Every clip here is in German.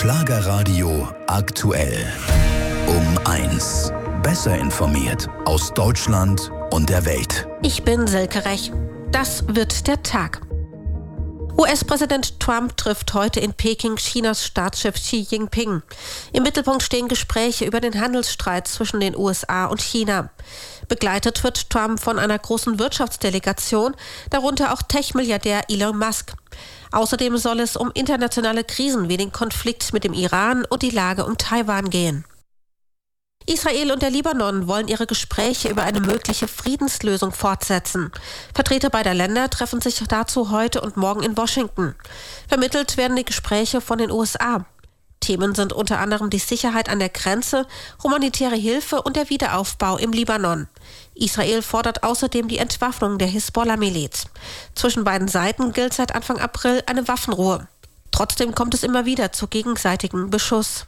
Schlagerradio aktuell. Um 1. Besser informiert aus Deutschland und der Welt. Ich bin Silke Rech. Das wird der Tag. US-Präsident Trump trifft heute in Peking Chinas Staatschef Xi Jinping. Im Mittelpunkt stehen Gespräche über den Handelsstreit zwischen den USA und China. Begleitet wird Trump von einer großen Wirtschaftsdelegation, darunter auch Tech-Milliardär Elon Musk. Außerdem soll es um internationale Krisen wie den Konflikt mit dem Iran und die Lage um Taiwan gehen. Israel und der Libanon wollen ihre Gespräche über eine mögliche Friedenslösung fortsetzen. Vertreter beider Länder treffen sich dazu heute und morgen in Washington. Vermittelt werden die Gespräche von den USA. Themen sind unter anderem die Sicherheit an der Grenze, humanitäre Hilfe und der Wiederaufbau im Libanon. Israel fordert außerdem die Entwaffnung der Hisbollah-Miliz. Zwischen beiden Seiten gilt seit Anfang April eine Waffenruhe. Trotzdem kommt es immer wieder zu gegenseitigem Beschuss.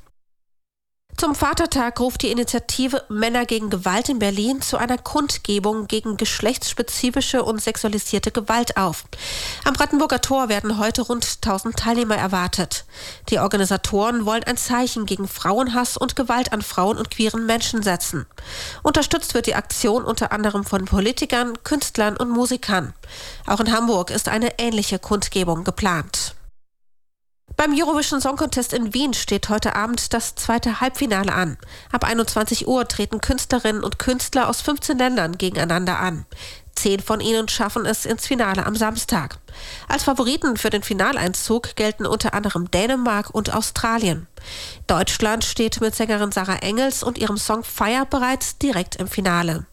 Zum Vatertag ruft die Initiative Männer gegen Gewalt in Berlin zu einer Kundgebung gegen geschlechtsspezifische und sexualisierte Gewalt auf. Am Brandenburger Tor werden heute rund 1000 Teilnehmer erwartet. Die Organisatoren wollen ein Zeichen gegen Frauenhass und Gewalt an Frauen und queeren Menschen setzen. Unterstützt wird die Aktion unter anderem von Politikern, Künstlern und Musikern. Auch in Hamburg ist eine ähnliche Kundgebung geplant. Beim Eurovision Song Contest in Wien steht heute Abend das zweite Halbfinale an. Ab 21 Uhr treten Künstlerinnen und Künstler aus 15 Ländern gegeneinander an. 10 von ihnen schaffen es ins Finale am Samstag. Als Favoriten für den Finaleinzug gelten unter anderem Dänemark und Australien. Deutschland steht mit Sängerin Sarah Engels und ihrem Song Fire bereits direkt im Finale.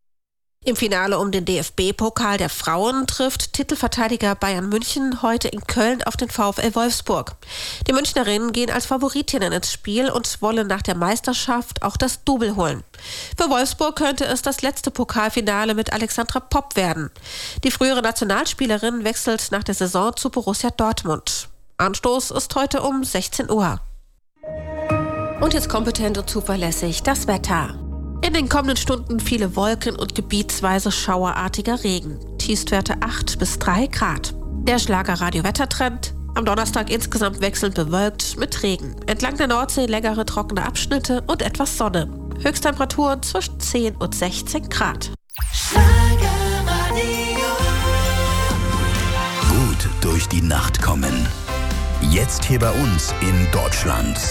Im Finale um den DFB-Pokal der Frauen trifft Titelverteidiger Bayern München heute in Köln auf den VfL Wolfsburg. Die Münchnerinnen gehen als Favoritinnen ins Spiel und wollen nach der Meisterschaft auch das Double holen. Für Wolfsburg könnte es das letzte Pokalfinale mit Alexandra Popp werden. Die frühere Nationalspielerin wechselt nach der Saison zu Borussia Dortmund. Anstoß ist heute um 16 Uhr. Und jetzt kompetent und zuverlässig das Wetter. In den kommenden Stunden viele Wolken und gebietsweise schauerartiger Regen. Tiefstwerte 8 bis 3 Grad. Der Schlagerradio-Wettertrend. Am Donnerstag insgesamt wechselnd bewölkt mit Regen. Entlang der Nordsee längere trockene Abschnitte und etwas Sonne. Höchsttemperaturen zwischen 10 und 16 Grad. Gut durch die Nacht kommen. Jetzt hier bei uns in Deutschland.